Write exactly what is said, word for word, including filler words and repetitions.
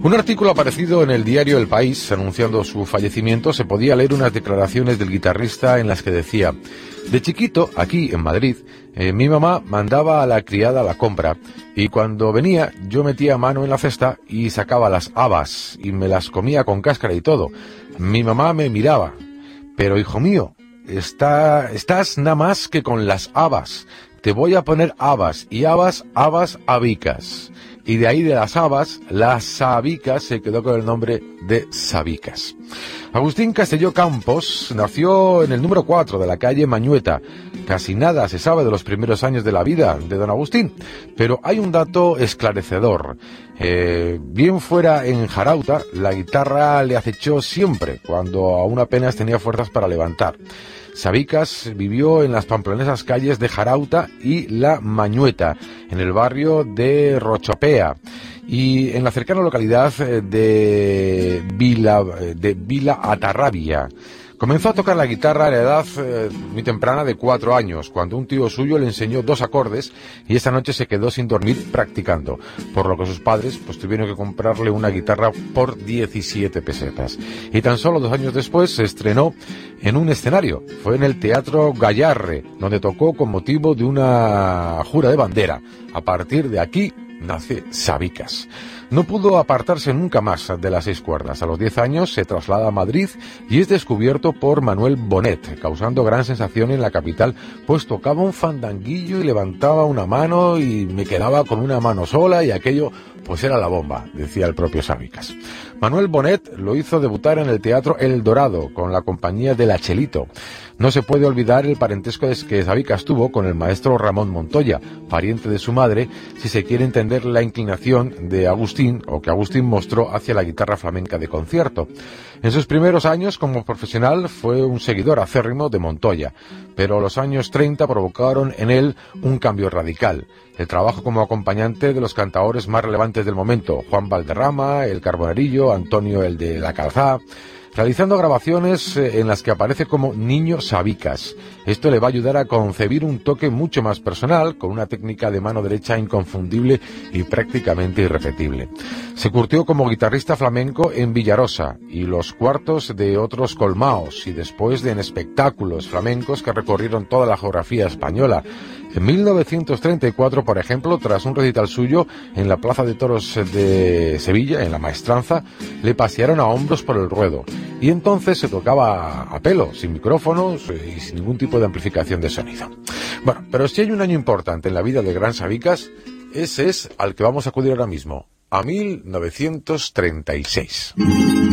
Un artículo aparecido en el diario El País anunciando su fallecimiento, se podía leer unas declaraciones del guitarrista en las que decía: de chiquito, aquí en Madrid, eh, mi mamá mandaba a la criada a la compra y cuando venía yo metía mano en la cesta y sacaba las habas y me las comía con cáscara y todo. Mi mamá me miraba: pero hijo mío, está, estás nada más que con las habas. Te voy a poner habas y habas, habas, habicas. Y de ahí de las habas, las sabicas se quedó con el nombre de sabicas. Agustín Castelló Campos nació en el número cuatro de la calle Mañueta. Casi nada se sabe de los primeros años de la vida de don Agustín, pero hay un dato esclarecedor. Eh, bien fuera en Jarauta, la guitarra le acechó siempre, cuando aún apenas tenía fuerzas para levantar. Sabicas vivió en las pamplonesas calles de Jarauta y La Mañueta, en el barrio de Rochopea y en la cercana localidad de Vila, de Vila Atarrabia. Comenzó a tocar la guitarra a la edad eh, muy temprana de cuatro años, cuando un tío suyo le enseñó dos acordes y esa noche se quedó sin dormir practicando, por lo que sus padres pues tuvieron que comprarle una guitarra por diecisiete pesetas. Y tan solo dos años después se estrenó en un escenario, fue en el Teatro Gallarre, donde tocó con motivo de una jura de bandera. A partir de aquí nace Sabicas. No pudo apartarse nunca más de las seis cuerdas. A los diez años se traslada a Madrid y es descubierto por Manuel Bonet, causando gran sensación en la capital, pues tocaba un fandanguillo y levantaba una mano y me quedaba con una mano sola y aquello pues era la bomba, decía el propio Sabicas. Manuel Bonet lo hizo debutar en el Teatro El Dorado con la compañía de La Chelito. No se puede olvidar el parentesco que Sabicas tuvo con el maestro Ramón Montoya, pariente de su madre, si se quiere entender la inclinación de Agustín, o que Agustín mostró hacia la guitarra flamenca de concierto. En sus primeros años como profesional fue un seguidor acérrimo de Montoya, pero los años treinta provocaron en él un cambio radical. El trabajo como acompañante de los cantaores más relevantes del momento, Juan Valderrama, el Carbonerillo, Antonio el de la Calzá, realizando grabaciones en las que aparece como Niño Sabicas. Esto le va a ayudar a concebir un toque mucho más personal, con una técnica de mano derecha inconfundible y prácticamente irrepetible. Se curtió como guitarrista flamenco en Villarosa y los cuartos de otros colmaos, y después de en espectáculos flamencos que recorrieron toda la geografía española. En mil novecientos treinta y cuatro, por ejemplo, tras un recital suyo en la Plaza de Toros de Sevilla, en La Maestranza, le pasearon a hombros por el ruedo. Y entonces se tocaba a pelo, sin micrófonos y sin ningún tipo de amplificación de sonido. Bueno, pero si hay un año importante en la vida de gran Sabicas, ese es al que vamos a acudir ahora mismo, a mil novecientos treinta y seis.